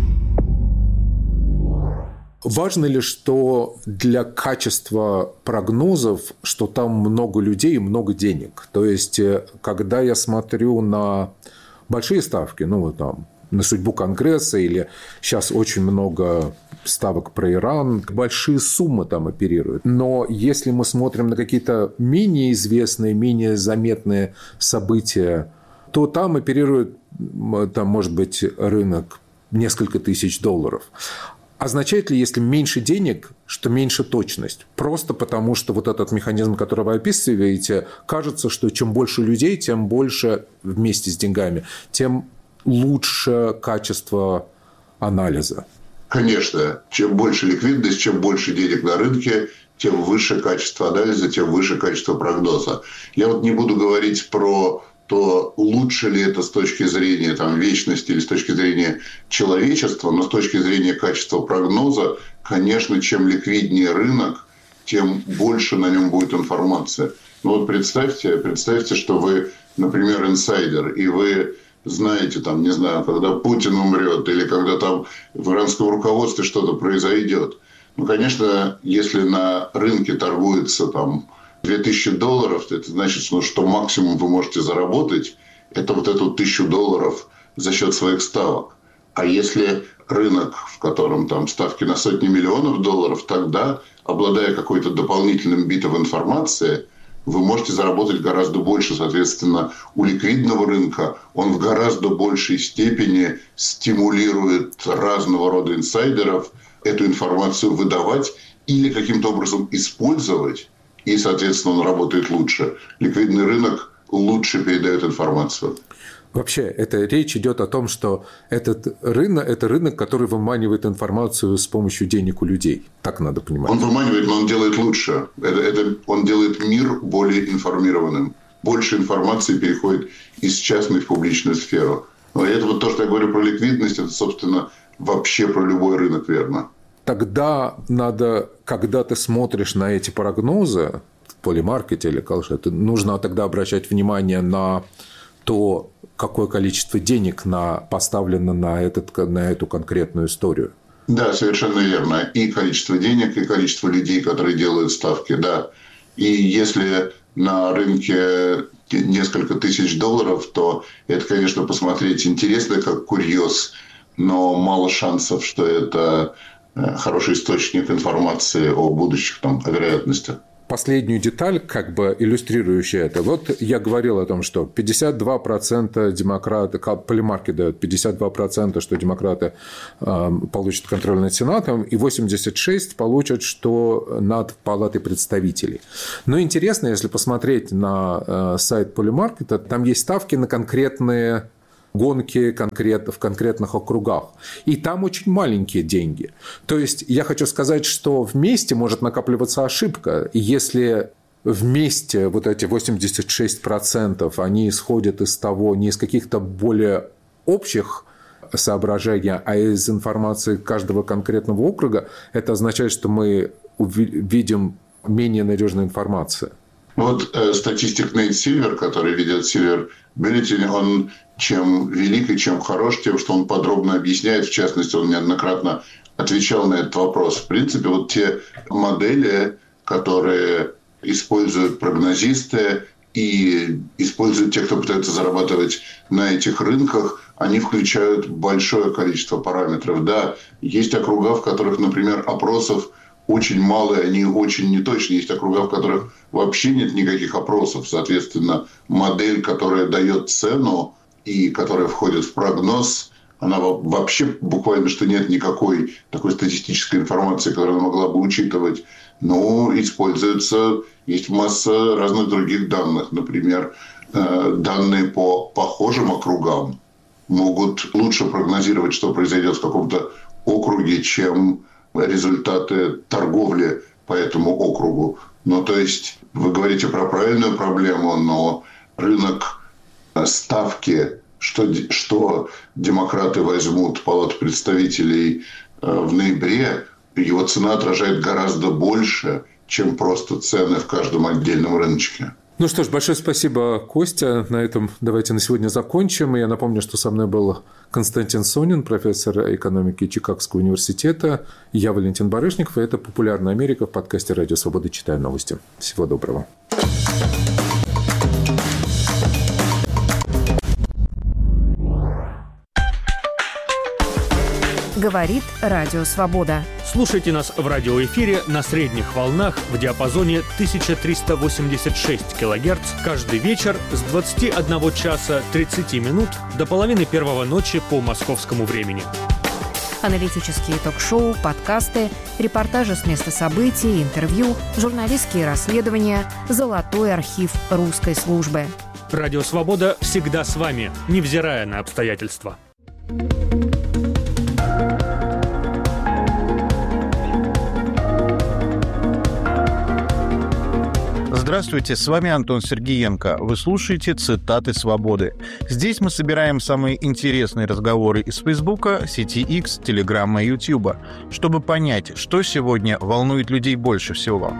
Важно ли, что для качества прогнозов, что там много людей и много денег? То есть, когда я смотрю на большие ставки, ну, вот там, на судьбу Конгресса, или сейчас очень много ставок про Иран, большие суммы там оперируют. Но если мы смотрим на какие-то менее известные, менее заметные события, то там оперирует, там, может быть, рынок несколько тысяч долларов. Означает ли, если меньше денег, что меньше точность? Просто потому, что вот этот механизм, который вы описываете, кажется, что чем больше людей, тем больше вместе с деньгами, тем лучше качество анализа. Конечно. Чем больше ликвидность, чем больше денег на рынке, тем выше качество анализа, тем выше качество прогноза. Я вот не буду говорить про то, лучше ли это с точки зрения там, вечности или с точки зрения человечества, но с точки зрения качества прогноза, конечно, чем ликвиднее рынок, тем больше на нем будет информация. Ну вот представьте, представьте, что вы, например, инсайдер, и вы знаете, там, не знаю, когда Путин умрет или когда там в иранском руководстве что-то произойдет. Ну, конечно, если на рынке торгуется там две тысячи долларов, то это значит, ну, что максимум вы можете заработать, это вот эту тысячу долларов за счет своих ставок. А если рынок, в котором там ставки на сотни миллионов долларов, тогда, обладая какой-то дополнительным битом информации, вы можете заработать гораздо больше. Соответственно, у ликвидного рынка он в гораздо большей степени стимулирует разного рода инсайдеров эту информацию выдавать или каким-то образом использовать, и, соответственно, он работает лучше. Ликвидный рынок лучше передает информацию. Вообще, это речь идет о том, что этот рынок – это рынок, который выманивает информацию с помощью денег у людей. Так надо понимать. Он выманивает, но он делает лучше. Это, это, он делает мир более информированным. Больше информации переходит из частной в публичную сферу. Но это вот то, что я говорю про ликвидность, это, собственно, вообще про любой рынок верно. Тогда надо, когда ты смотришь на эти прогнозы в полимаркете или колше, нужно тогда обращать внимание на то, какое количество денег на, поставлено на, этот, на эту конкретную историю. Да, совершенно верно. И количество денег, и количество людей, которые делают ставки, да. И если на рынке несколько тысяч долларов, то это, конечно, посмотреть интересно, как курьез, но мало шансов, что это хороший источник информации о будущих там, о вероятностях. Последнюю деталь, как бы иллюстрирующую это. Вот я говорил о том, что пятьдесят два процента демократы, Polymarket дает пятьдесят два процента, что демократы э, получат контроль над Сенатом, и восемьдесят шесть процентов получат, что над Палатой представителей. Но интересно, если посмотреть на э, сайт Polymarket, там есть ставки на конкретные гонки конкрет, в конкретных округах. И там очень маленькие деньги. То есть, я хочу сказать, что вместе может накапливаться ошибка. Если вместе вот эти восемьдесят шесть процентов, они исходят из того, не из каких-то более общих соображений, а из информации каждого конкретного округа, это означает, что мы видим менее надежную информацию. Вот э, статистик Нейт Сильвер, который ведет Silver Bulletin, он чем велик и чем хорош, тем, что он подробно объясняет. В частности, он неоднократно отвечал на этот вопрос. В принципе, вот те модели, которые используют прогнозисты и используют те, кто пытается зарабатывать на этих рынках, они включают большое количество параметров. Да, есть округа, в которых, например, опросов очень мало, и они очень неточны. Есть округа, в которых вообще нет никаких опросов. Соответственно, модель, которая дает цену и которая входит в прогноз, она вообще буквально, что нет никакой такой статистической информации, которую она могла бы учитывать. Но используется, есть масса разных других данных. Например, данные по похожим округам могут лучше прогнозировать, что произойдет в каком-то округе, чем результаты торговли по этому округу. Ну, то есть, вы говорите про правильную проблему, но рынок ставки, что, что демократы возьмут Палату представителей в ноябре, его цена отражает гораздо больше, чем просто цены в каждом отдельном рыночке. Ну что ж, большое спасибо, Костя. На этом давайте на сегодня закончим. Я напомню, что со мной был Константин Сонин, профессор экономики Чикагского университета. Я Валентин Барышников, и это «Популярная Америка» в подкасте «Радио Свобода». Читаю новости. Всего доброго. Говорит Радио Свобода. Слушайте нас в радиоэфире на средних волнах в диапазоне тысяча триста восемьдесят шесть килогерц каждый вечер с двадцати одного часа тридцати минут до половины первого ночи по московскому времени. Аналитические ток-шоу, подкасты, репортажи с места событий, интервью, журналистские расследования, золотой архив русской службы. Радио Свобода всегда с вами, невзирая на обстоятельства. Здравствуйте, с вами Антон Сергеенко. Вы слушаете «Цитаты свободы». Здесь мы собираем самые интересные разговоры из Фейсбука, сети X, Телеграма и Ютуба, чтобы понять, что сегодня волнует людей больше всего.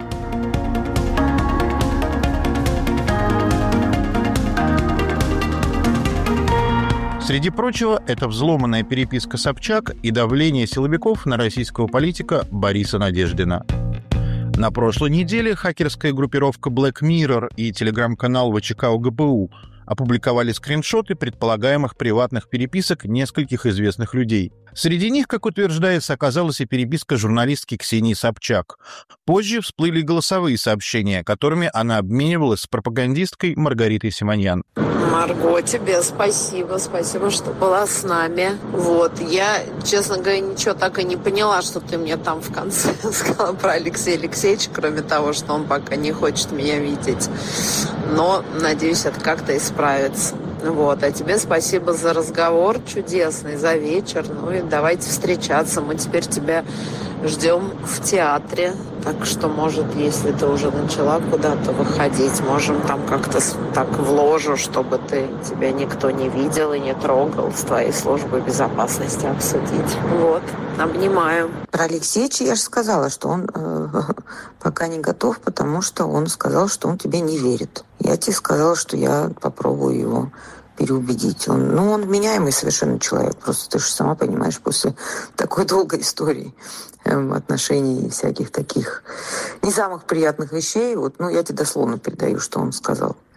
Среди прочего, это взломанная переписка Собчак и давление силовиков на российского политика Бориса Надеждина. На прошлой неделе хакерская группировка Black Mirror и телеграм-канал ВЧК ОГПУ опубликовали скриншоты предполагаемых приватных переписок нескольких известных людей. Среди них, как утверждается, оказалась и переписка журналистки Ксении Собчак. Позже всплыли голосовые сообщения, которыми она обменивалась с пропагандисткой Маргаритой Симоньян. Марго, тебе спасибо, спасибо, что была с нами. Вот, я, честно говоря, ничего так и не поняла, что ты мне там в конце сказала про Алексея Алексеевича, кроме того, что он пока не хочет меня видеть. Но, надеюсь, это как-то исправится. Вот, а тебе спасибо за разговор чудесный, за вечер. Ну и давайте встречаться. Мы теперь тебя ждем в театре. Так что, может, если ты уже начала куда-то выходить, можем там как-то так в ложу, чтобы ты, тебя никто не видел и не трогал, с твоей службой безопасности обсудить. Вот, обнимаю. Про Алексеевича я же сказала, что он э, пока не готов, потому что он сказал, что он тебе не верит. Я тебе сказала, что я попробую его переубедить. Он, ну, он вменяемый совершенно человек. Просто ты же сама понимаешь, после такой долгой истории э, отношений и всяких таких не самых приятных вещей, вот, ну, я тебе дословно передаю, что он сказал.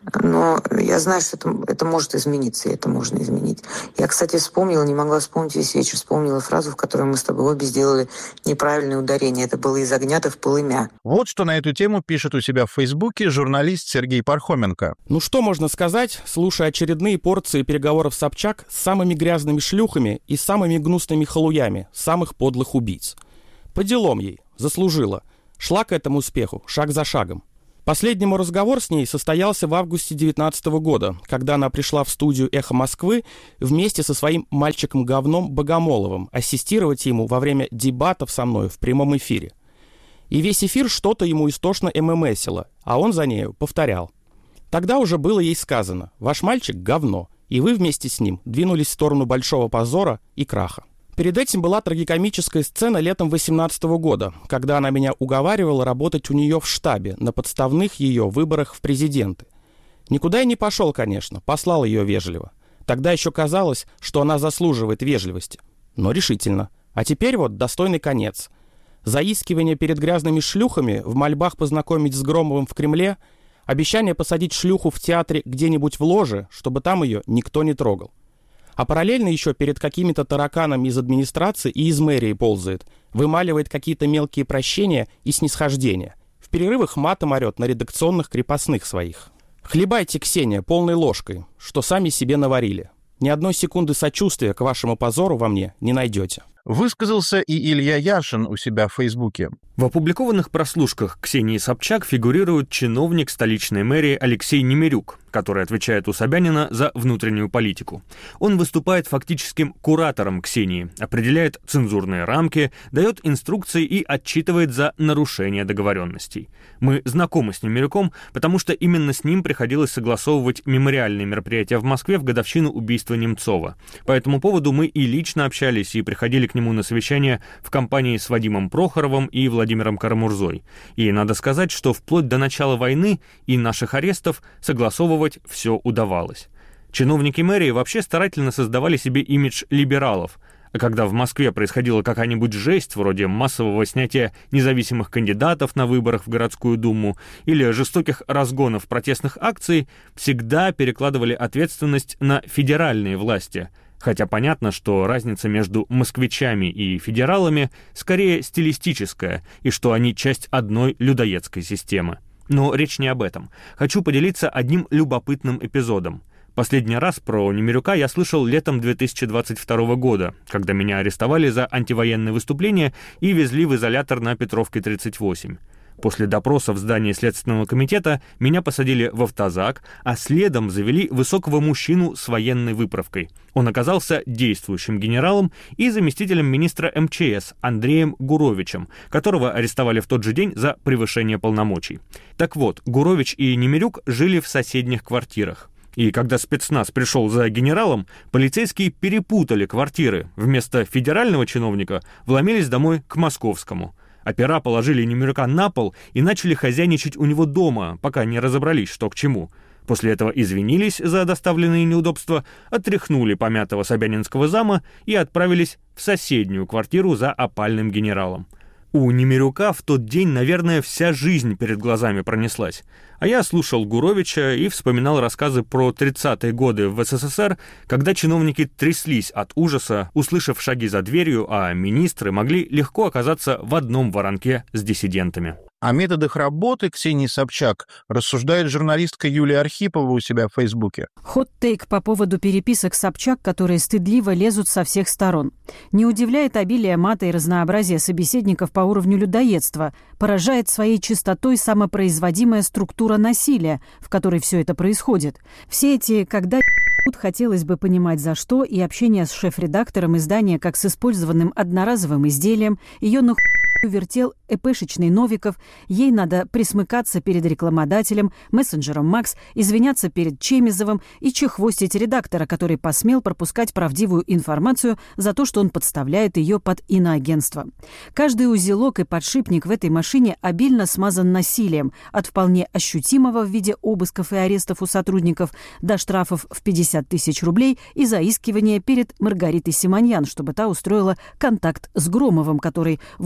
Но я знаю, что это, это может измениться, и это можно изменить. Я, кстати, вспомнила, не могла вспомнить весь вечер, вспомнила фразу, в которой мы с тобой обе сделали неправильное ударение. Это было «из огня-то в полымя». Вот что на эту тему пишет у себя в Фейсбуке журналист Сергей Пархоменко. Ну что можно сказать, слушая очередные порции переговоров Собчак с самыми грязными шлюхами и самыми гнусными халуями, самых подлых убийц. По делам ей, заслужила. Шла к этому успеху, шаг за шагом. Последний мой разговор с ней состоялся в августе две тысячи девятнадцатого года, когда она пришла в студию «Эхо Москвы» вместе со своим мальчиком-говном Богомоловым ассистировать ему во время дебатов со мной в прямом эфире. И весь эфир что-то ему истошно эмэмэсило, а он за нею повторял. Тогда уже было ей сказано: «Ваш мальчик — говно», и вы вместе с ним двинулись в сторону большого позора и краха. Перед этим была трагикомическая сцена летом две тысячи восемнадцатого года, когда она меня уговаривала работать у нее в штабе на подставных ее выборах в президенты. Никуда я не пошел, конечно, послал ее вежливо. Тогда еще казалось, что она заслуживает вежливости. Но решительно. А теперь вот достойный конец. Заискивание перед грязными шлюхами, в мольбах познакомить с Громовым в Кремле, обещание посадить шлюху в театре где-нибудь в ложе, чтобы там ее никто не трогал. А параллельно еще перед какими-то тараканами из администрации и из мэрии ползает, вымаливает какие-то мелкие прощения и снисхождения. В перерывах матом орет на редакционных крепостных своих. Хлебайте, Ксения, полной ложкой, что сами себе наварили. Ни одной секунды сочувствия к вашему позору во мне не найдете. Высказался и Илья Яшин у себя в Фейсбуке. В опубликованных прослушках Ксении Собчак фигурирует чиновник столичной мэрии Алексей Немирюк, который отвечает у Собянина за внутреннюю политику. Он выступает фактическим куратором Ксении, определяет цензурные рамки, дает инструкции и отчитывает за нарушение договоренностей. Мы знакомы с Немирюком, потому что именно с ним приходилось согласовывать мемориальные мероприятия в Москве в годовщину убийства Немцова. По этому поводу мы и лично общались, и приходили к нему на совещание в компании с Вадимом Прохоровым и Владимиром Карамурзой. И надо сказать, что вплоть до начала войны и наших арестов согласовывать все удавалось. Чиновники мэрии вообще старательно создавали себе имидж либералов, а когда в Москве происходила какая-нибудь жесть, вроде массового снятия независимых кандидатов на выборах в городскую думу или жестоких разгонов протестных акций, всегда перекладывали ответственность на федеральные власти. Хотя понятно, что разница между москвичами и федералами скорее стилистическая, и что они часть одной людоедской системы. Но речь не об этом. Хочу поделиться одним любопытным эпизодом. Последний раз про Немирюка я слышал летом две тысячи двадцать второго года, когда меня арестовали за антивоенные выступления и везли в изолятор на Петровке тридцать восемь. После допроса в здании Следственного комитета меня посадили в автозак, а следом завели высокого мужчину с военной выправкой. Он оказался действующим генералом и заместителем министра эм че эс Андреем Гуровичем, которого арестовали в тот же день за превышение полномочий. Так вот, Гурович и Немирюк жили в соседних квартирах. И когда спецназ пришел за генералом, полицейские перепутали квартиры. Вместо федерального чиновника вломились домой к московскому. Опера положили Немирюка на пол и начали хозяйничать у него дома, пока не разобрались, что к чему. После этого извинились за доставленные неудобства, отряхнули помятого собянинского зама и отправились в соседнюю квартиру за опальным генералом. У Немирюка в тот день, наверное, вся жизнь перед глазами пронеслась. А я слушал Гуровича и вспоминал рассказы про тридцатые годы в эс эс эс эр, когда чиновники тряслись от ужаса, услышав шаги за дверью, а министры могли легко оказаться в одном воронке с диссидентами. О методах работы Ксении Собчак рассуждает журналистка Юлия Архипова у себя в Фейсбуке. Хот-тейк по поводу переписок Собчак, которые стыдливо лезут со всех сторон. Не удивляет обилие мата и разнообразие собеседников по уровню людоедства. Поражает своей чистотой самопроизводимая структура насилия, в которой все это происходит. Все эти «когда тут хотелось бы понимать за что» и общение с шеф-редактором издания как с использованным одноразовым изделием, ее нахуй вертел эпэшечный Новиков, ей надо присмыкаться перед рекламодателем, мессенджером Макс, извиняться перед Чемизовым и чехвостить редактора, который посмел пропускать правдивую информацию за то, что он подставляет ее под иноагентство. Каждый узелок и подшипник в этой машине обильно смазан насилием, от вполне ощутимого в виде обысков и арестов у сотрудников до штрафов в пятьдесят тысяч рублей и заискивания перед Маргаритой Симоньян, чтобы та устроила контакт с Громовым, который вот просто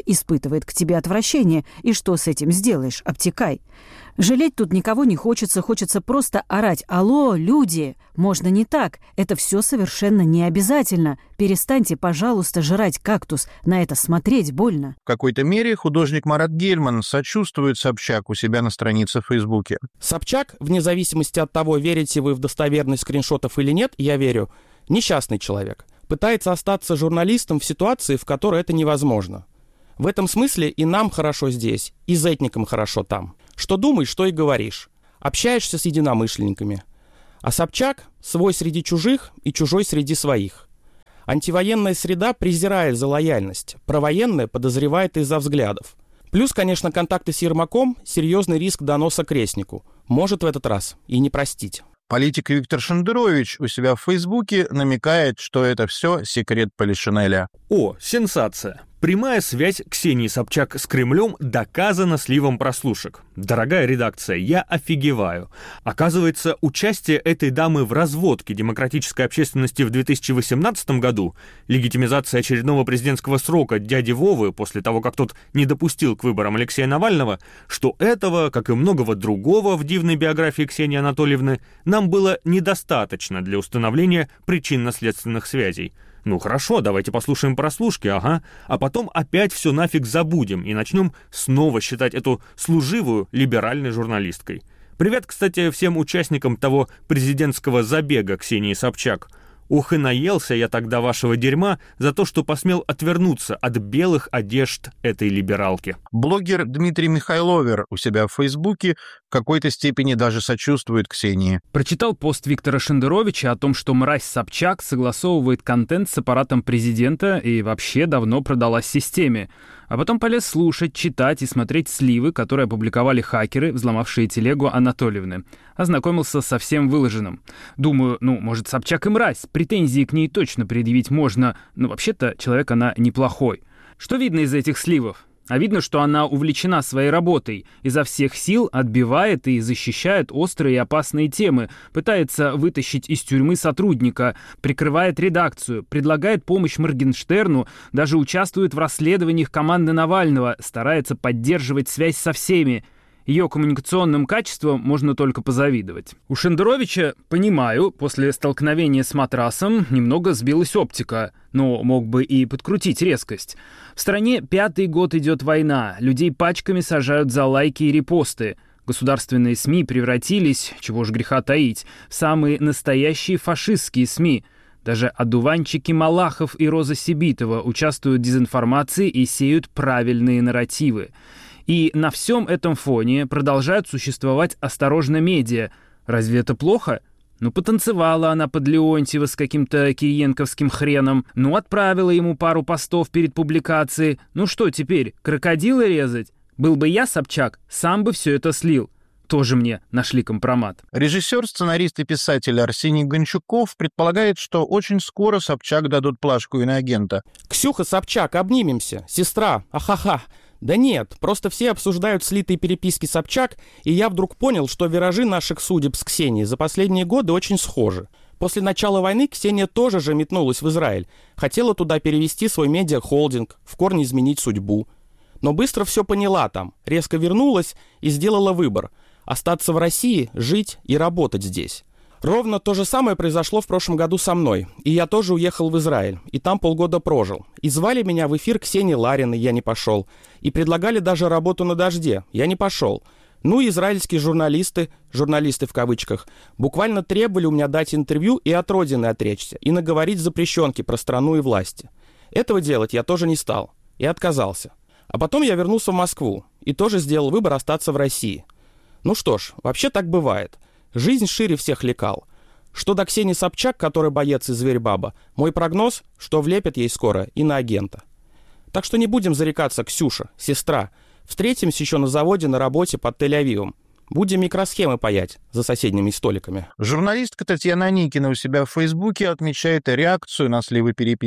испытывает к тебе отвращение. И что с этим сделаешь? Обтекай. Жалеть тут никого не хочется, хочется просто орать. Алло, люди, можно не так. Это все совершенно не обязательно. Перестаньте, пожалуйста, жрать кактус. На это смотреть больно. В какой-то мере художник Марат Гельман сочувствует Собчак у себя на странице в Фейсбуке. Собчак, вне зависимости от того, верите вы в достоверность скриншотов или нет, я верю, несчастный человек. Пытается остаться журналистом в ситуации, в которой это невозможно. В этом смысле и нам хорошо здесь, и зетникам хорошо там. Что думаешь, что и говоришь. Общаешься с единомышленниками. А Собчак свой среди чужих и чужой среди своих. Антивоенная среда презирает за лояльность, провоенная подозревает из-за взглядов. Плюс, конечно, контакты с Ермаком – серьезный риск доноса крестнику. Может в этот раз и не простить. Политик Виктор Шендерович у себя в Фейсбуке намекает, что это все секрет Полишинеля. О, сенсация. Прямая связь Ксении Собчак с Кремлем доказана сливом прослушек. Дорогая редакция, я офигеваю. Оказывается, участие этой дамы в разводке демократической общественности в две тысячи восемнадцатом году, легитимизация очередного президентского срока дяди Вовы после того, как тот не допустил к выборам Алексея Навального, что этого, как и многого другого в дивной биографии Ксении Анатольевны, нам было недостаточно для установления причинно-следственных связей. Ну хорошо, давайте послушаем прослушки, ага, а потом опять все нафиг забудем и начнем снова считать эту служивую либеральной журналисткой. Привет, кстати, всем участникам того президентского забега Ксении Собчак. Ох и наелся я тогда вашего дерьма за то, что посмел отвернуться от белых одежд этой либералки. Блогер Дмитрий Михайловер у себя в Фейсбуке в какой-то степени даже сочувствует Ксении. Прочитал пост Виктора Шендеровича о том, что мразь Собчак согласовывает контент с аппаратом президента и вообще давно продалась системе. А потом полез слушать, читать и смотреть сливы, которые опубликовали хакеры, взломавшие телегу Анатольевны. Ознакомился со всем выложенным. Думаю, ну, может, Собчак и мразь, претензии к ней точно предъявить можно, но вообще-то человек она неплохой. Что видно из этих сливов? А видно, что она увлечена своей работой, изо всех сил отбивает и защищает острые и опасные темы, пытается вытащить из тюрьмы сотрудника, прикрывает редакцию, предлагает помощь Моргенштерну, даже участвует в расследованиях команды Навального, старается поддерживать связь со всеми. Ее коммуникационным качествам можно только позавидовать. У Шендеровича, понимаю, после столкновения с матрасом немного сбилась оптика, но мог бы и подкрутить резкость. В стране пятый год идет война, людей пачками сажают за лайки и репосты. Государственные СМИ превратились, чего ж греха таить, в самые настоящие фашистские СМИ. Даже одуванчики Малахов и Роза Сибитова участвуют в дезинформации и сеют правильные нарративы. И на всем этом фоне продолжают существовать осторожно медиа. Разве это плохо? Ну, потанцевала она под Леонтьева с каким-то кириенковским хреном. Ну, отправила ему пару постов перед публикацией. Ну что теперь, крокодилы резать? Был бы я Собчак, сам бы все это слил. Тоже мне нашли компромат. Режиссер, сценарист и писатель Арсений Гончуков предполагает, что очень скоро Собчак дадут плашку иноагента. Ксюха Собчак, обнимемся. Сестра, ахаха. Да нет, просто все обсуждают слитые переписки Собчак, и я вдруг понял, что виражи наших судеб с Ксенией за последние годы очень схожи. После начала войны Ксения тоже же метнулась в Израиль. Хотела туда перевести свой медиахолдинг, в корне изменить судьбу. Но быстро все поняла там, резко вернулась и сделала выбор – остаться в России, жить и работать здесь. Ровно то же самое произошло в прошлом году со мной. И я тоже уехал в Израиль, и там полгода прожил. И звали меня в эфир Ксении Лариной, я не пошел. И предлагали даже работу на «Дожде», я не пошел. Ну и израильские журналисты, журналисты в кавычках, буквально требовали у меня дать интервью и от родины отречься, и наговорить запрещенки про страну и власти. Этого делать я тоже не стал, и отказался. А потом я вернулся в Москву, и тоже сделал выбор остаться в России. Ну что ж, вообще так бывает. Жизнь шире всех лекал. Что до Ксении Собчак, которая боец и зверь-баба, мой прогноз, что влепят ей скоро иноагента. Так что не будем зарекаться, Ксюша, сестра. Встретимся еще на заводе, на работе под Тель-Авивом. Будем микросхемы паять за соседними столиками. Журналистка Татьяна Никина у себя в Фейсбуке отмечает реакцию на сливы переписок.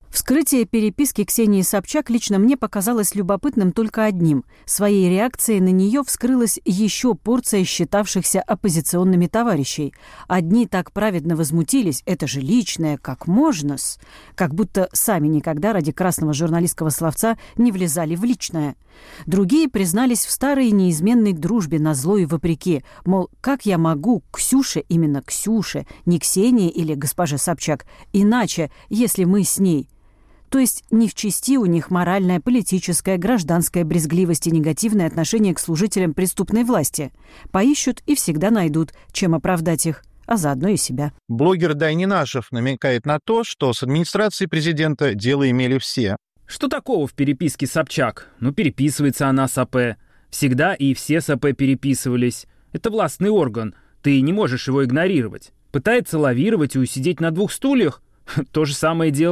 Вскрытие переписки Ксении Собчак лично мне показалось любопытным только одним. Своей реакцией на нее вскрылась еще порция считавшихся оппозиционными товарищей. Одни так праведно возмутились: это же личное, как можно-с? Как будто сами никогда ради красного журналистского словца не влезали в личное. Другие признались в старой неизменной дружбе назло и вопреки. Мол, как я могу Ксюше, именно Ксюше, не Ксении или госпоже Собчак, иначе, если мы с ней... То есть не в чести у них моральная, политическая, гражданская брезгливость и негативное отношение к служителям преступной власти. Поищут и всегда найдут, чем оправдать их, а заодно и себя. Блогер Дайнинашев намекает на то, что с администрацией президента дело имели все. Что такого в переписке Собчак? Ну, переписывается она с АП. Всегда и все с АП переписывались. Это властный орган, ты не можешь его игнорировать. Пытается лавировать и усидеть на двух стульях? То же самое дело